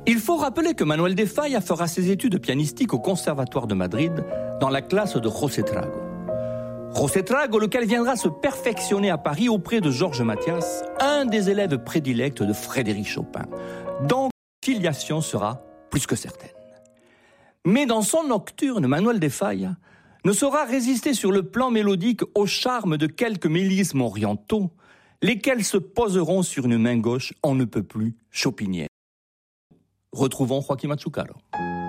Il faut rappeler que Manuel de Falla fera ses études pianistiques au Conservatoire de Madrid dans la classe de José Trago. José Trago, lequel viendra se perfectionner à Paris auprès de Georges Mathias, un des élèves prédilects de Frédéric Chopin. Donc, filiation sera plus que certaine. Mais dans son nocturne, Manuel de Falla ne saura résister sur le plan mélodique au charme de quelques mélismes orientaux, lesquels se poseront sur une main gauche on ne peut plus chopinière. Retrouvons Joaquín Machucaro.